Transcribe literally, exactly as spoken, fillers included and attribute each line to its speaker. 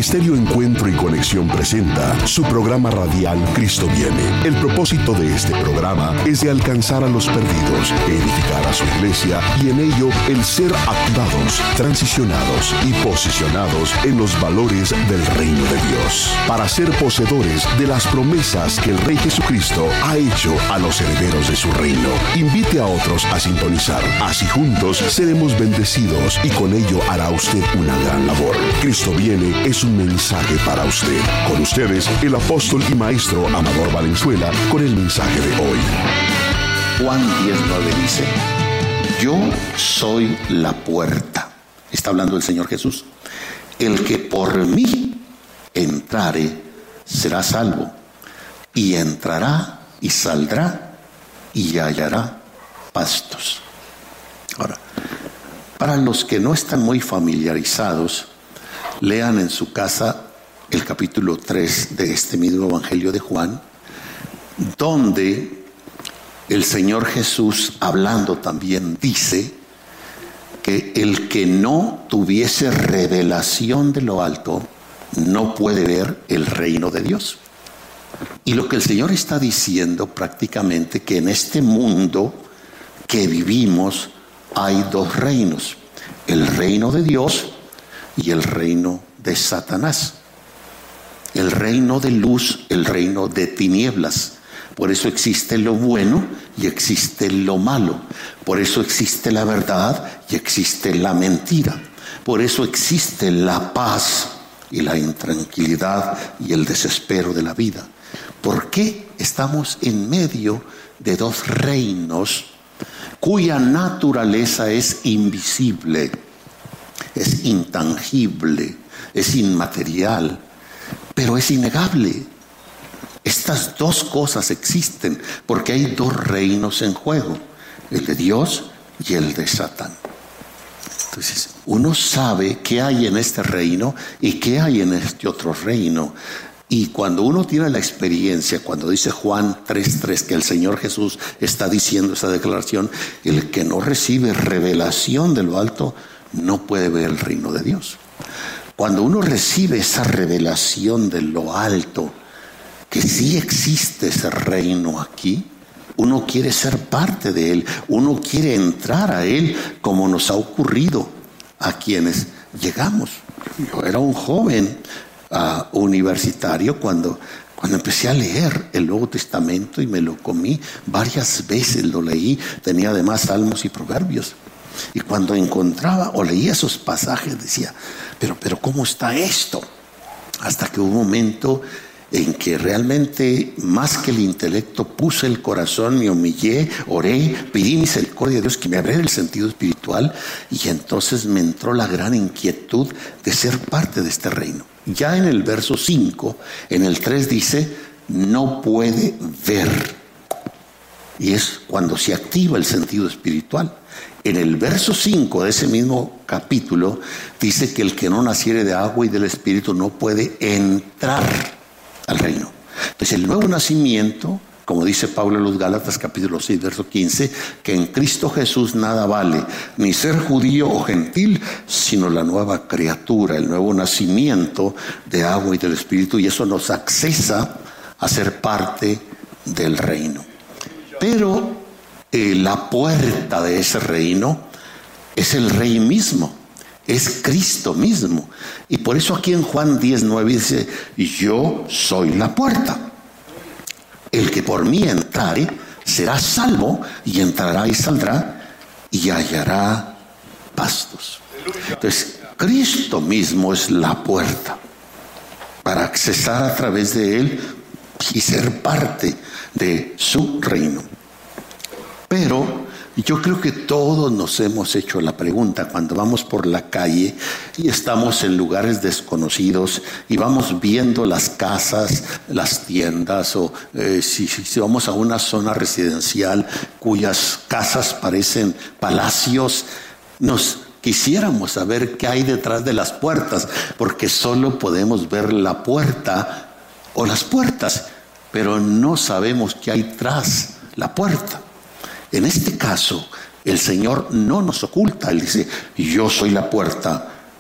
Speaker 1: Ministerio Encuentro y Conexión presenta su programa radial Cristo Viene. El propósito de este programa es de alcanzar a los perdidos, edificar a su iglesia y en ello el ser activados, transicionados y posicionados en los valores del reino de Dios, para ser poseedores de las promesas que el Rey Jesucristo ha hecho a los herederos de su reino. Invite a otros a sintonizar, así juntos seremos bendecidos y con ello hará usted una gran labor. Cristo Viene es un mensaje para usted. Con ustedes, el apóstol y maestro Amador Valenzuela, con el mensaje de hoy.
Speaker 2: Juan diez nueve dice: yo soy la puerta. Está hablando el Señor Jesús. El que por mí entrare será salvo, y entrará y saldrá y hallará pastos. Ahora, para los que no están muy familiarizados, lean en su casa el capítulo tres de este mismo Evangelio de Juan, donde el Señor Jesús, hablando también, dice que el que no tuviese revelación de lo alto no puede ver el reino de Dios. Y lo que el Señor está diciendo prácticamente que en este mundo que vivimos hay dos reinos: el reino de Dios y el reino de Satanás. El reino de luz, el reino de tinieblas. Por eso existe lo bueno y existe lo malo. Por eso existe la verdad y existe la mentira. Por eso existe la paz y la intranquilidad y el desespero de la vida. ¿Por qué estamos en medio de dos reinos cuya naturaleza es invisible, es intangible, es inmaterial, pero es innegable? Estas dos cosas existen porque hay dos reinos en juego: el de Dios y el de Satán. Entonces, uno sabe qué hay en este reino y qué hay en este otro reino. Y cuando uno tiene la experiencia, cuando dice Juan tres tres que el Señor Jesús está diciendo esa declaración, el que no recibe revelación de lo alto no puede ver el reino de Dios. Cuando uno recibe esa revelación de lo alto, que sí existe ese reino aquí, uno quiere ser parte de él, uno quiere entrar a él, como nos ha ocurrido a quienes llegamos. Yo era un joven Uh, universitario cuando, cuando empecé a leer el Nuevo Testamento, y me lo comí varias veces, lo leí, tenía además Salmos y Proverbios, y cuando encontraba o leía esos pasajes decía, pero, pero ¿cómo está esto? Hasta que hubo un momento en que realmente, más que el intelecto, puse el corazón, me humillé, oré, pedí misericordia de Dios que me abriera el sentido espiritual, y entonces me entró la gran inquietud de ser parte de este reino. Ya en el verso cinco, en el tres dice, no puede ver. Y es cuando se activa el sentido espiritual. En el verso cinco de ese mismo capítulo dice que el que no naciere de agua y del Espíritu no puede entrar al reino. Entonces el nuevo nacimiento, como dice Pablo en los Gálatas capítulo seis verso quince, que en Cristo Jesús nada vale, ni ser judío o gentil, sino la nueva criatura, el nuevo nacimiento de agua y del Espíritu, y eso nos accesa a ser parte del reino. Pero eh, la puerta de ese reino es el Rey mismo, es Cristo mismo. Y por eso aquí en Juan diez nueve dice, yo soy la puerta. El que por mí entrare será salvo, y entrará y saldrá y hallará pastos. Entonces, Cristo mismo es la puerta para accesar a través de él y ser parte de su reino. Pero yo creo que todos nos hemos hecho la pregunta cuando vamos por la calle y estamos en lugares desconocidos y vamos viendo las casas, las tiendas, o eh, si, si vamos a una zona residencial cuyas casas parecen palacios, nos quisiéramos saber qué hay detrás de las puertas, porque solo podemos ver la puerta o las puertas, pero no sabemos qué hay tras la puerta. En este caso, el Señor no nos oculta. Él dice, yo soy la puerta.